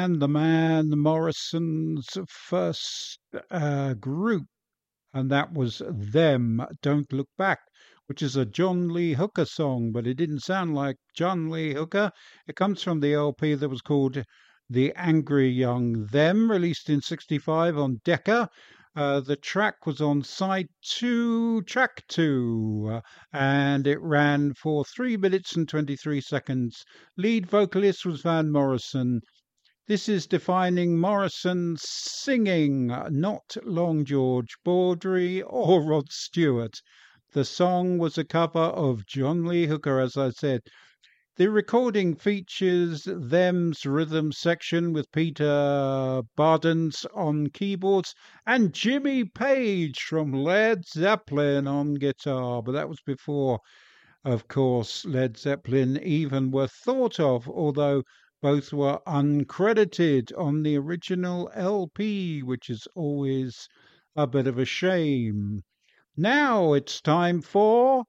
and the Man Morrison's first group, and that was Them, Don't Look Back, which is a John Lee Hooker song, but it didn't sound like John Lee Hooker. It comes from the LP that was called The Angry Young Them, released in 65 on Decca. The track was on side two, track two, and it ran for 3 minutes and 23 seconds. Lead vocalist was Van Morrison. This is defining Morrison's singing, not Long George Bawdry or Rod Stewart. The song was a cover of John Lee Hooker, as I said. The recording features Them's rhythm section with Peter Bardens on keyboards and Jimmy Page from Led Zeppelin on guitar. But that was before, of course, Led Zeppelin even were thought of, although both were uncredited on the original LP, which is always a bit of a shame. Now it's time for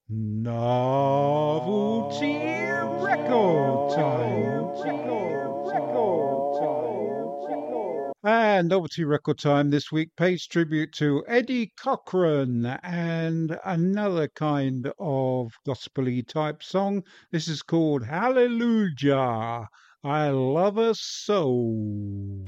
Novelty Record Time. And Novelty Record Time this week pays tribute to Eddie Cochran and another kind of gospel-y type song. This is called Hallelujah, I Love Her So.